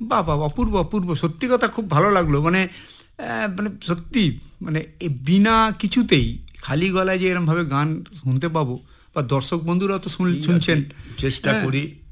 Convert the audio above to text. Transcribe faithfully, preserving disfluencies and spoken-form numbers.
বাহ বাহ, অপূর্ব অপূর্ব, সত্যি কথা খুব ভালো লাগলো। মানে মানে সত্যি মানে বিনা কিছুতেই খালি গলায় যে এরমভাবে গান শুনতে পাবো, বা দর্শক বন্ধুরা তো শুনছেন, চেষ্টা করি